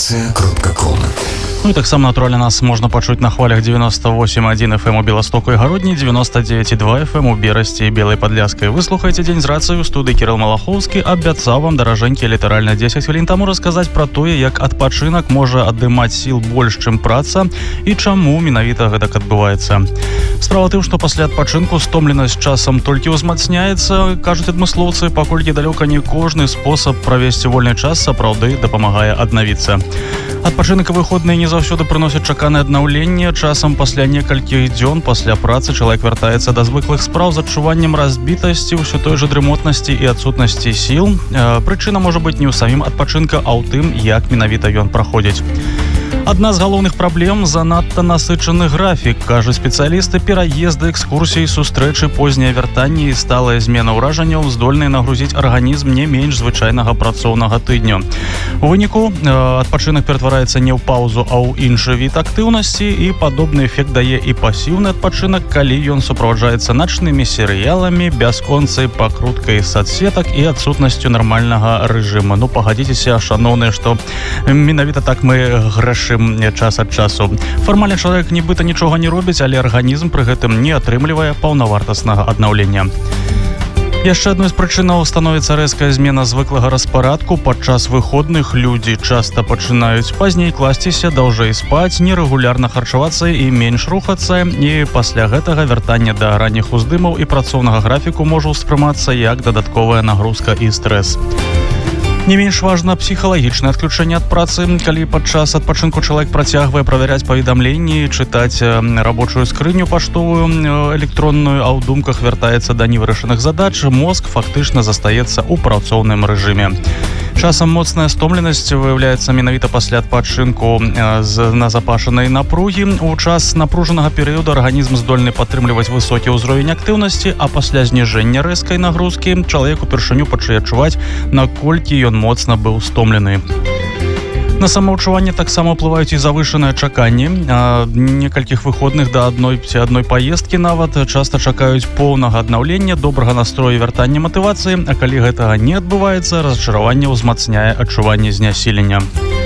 Радиостанция.ком. Ну і таксама, натуральна, нас можна пачуць на хвалях 98,1 FM у Беластоку і Гародні, 99,2 FM у Берасці і Белай Падляскай. Вы слухаеце «Дзень з рацыяй», у студыі Кірыл Малахоўскі. Абяцаў вам, даражэнькі, літаральна 10 хвілін таму расказаць пра тое, як адпачынак можа адымаць сіл больш, чым праца, і чаму менавіта гэтак адбываецца. Справа тым, што пасля адпачынку стомленасць часам толькі ўзмацняецца, кажуць адмыслоўцы, паколькі далёка не кожны спосаб правесці вольны час сапраўды дапамагае аднавіцца. Адпачынак і выходныя не заўсёды прыносяць чаканае аднаўленне. Часам пасля некалькіх дзён пасля працы чалавек вяртаецца да звыклых спраў з адчуваннем разбітасці, ўсё той жа дрымотнасці і адсутнасці сіл. Прычына можа быць не ў самім адпачынка, а ў тым, як менавіта ён праходзіць. Адна з галоўных праблем – занадта насычаны графік, кажуць спецыялісты. Пераезды, экскурсіі, сустрэчы, познія вяртанні і сталая змена ўражанняў здольныя нагрузіць арганізм не менш звычайнага працоўнага тыдню. У выніку адпачынак ператвараецца не ў паўзу, а ў іншы від актыўнасці, і падобны эфект дае і пасіўны адпачынак, калі ён суправаджаецца начнымі серыяламі, бясконцай пакруткай соцсетак і адсутнасцю нармальнага рэжыма. Ну, пагадзіцеся, шаноўныя, што менавіта так мы грашым час ад часу. Фармальна чалавек нібыта нічога не робіць, але арганізм пры гэтым не атрымлівае паўнавартаснага аднаўлення. Яшчэ адной з прычынаў становіцца рэзкая змена звыклага распарадку. Падчас выходных людзі часта пачынаюць пазней класціся, даўжэй спаць, нерэгулярна харчавацца і менш рухацца, і пасля гэтага вяртанне да ранніх уздымаў і працоўнага графіку можа ўспрымацца як дадатковая нагрузка і стрэс. Не менш важна псіхалагічнае адключэнне ад працы. Калі падчас адпачынку чалавек працягвае правяраць паведамленні, чытаць рабочую скрыню паштовую, электронную, а ў думках вяртаецца да невырашаных задач, мозг фактычна застаецца ў працоўным рэжыме. Часам моцная стомленасць выяўляецца менавіта пасля адпачынку з назапашанай напругі. У час напружанага перыяду арганізм здольны падтрымліваць высокі ўзровень актыўнасці, а пасля зніжэння рэзкай нагрузкі чалавек упершыню пачне адчуваць, наколькі ён моцна быў стомлены. На самаўчуванне таксама ўплываюць і завышаныя чаканні. Некалькіх выходных да адной паездкі нават часта чакаюць поўнага аднаўлення, добрага настрою, вяртання матывацыі, а калі гэтага не адбываецца, разчараванне ўзмацняе адчуванне знясілення.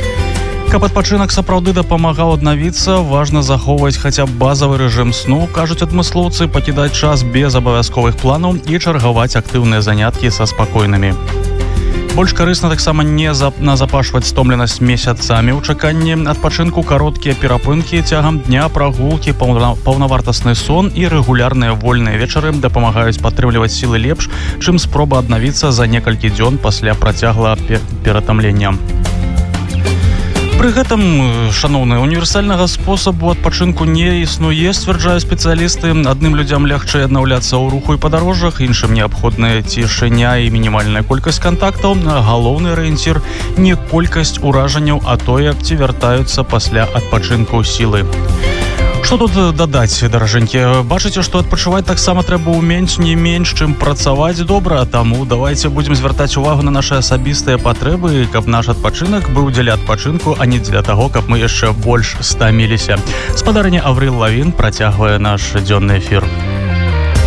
Каб адпачынак сапраўды дапамагаў аднавіцца, важна захоўваць хаця б базавы рэжым сну, кажуць адмыслоўцы, пакідаць час без абавязковых планаў і чаргаваць актыўныя заняткі са спакойнымі. Больш карысна таксама не назапашваць стомленасць месяцамі ў чаканні адпачынку. Кароткія перапынкі цягам дня, прагулкі, паўнавартасны сон і рэгулярныя вольныя вечары дапамагаюць падтрымліваць сілы лепш, чым спроба аднавіцца за некалькі дзён пасля працяглага ператамлення. Пры гэтым, шаноўныя, універсальнага спосабу адпачынку не існуе, сцвярджаюць спецыялісты. Адным людзям лягчэй аднаўляцца ў руху і падарожжах, іншым неабходная цішыня і мінімальная колькасць кантактаў. Галоўны арыенцір не колькасць уражанняў, а тое, ці вяртаюцца пасля адпачынку сілы. Што тут дадаць, даражэнькі? Бачыце, што адпачываць таксама трэба ўмець не менш, чым працаваць добра, таму давайце будзем звяртаць увагу на нашы асабістыя патрэбы, каб наш адпачынак быў дзеля адпачынку, а не дзеля таго, каб мы яшчэ больш стаміліся. Спадарыня Аврил Лавін працягвае наш дзённы эфір.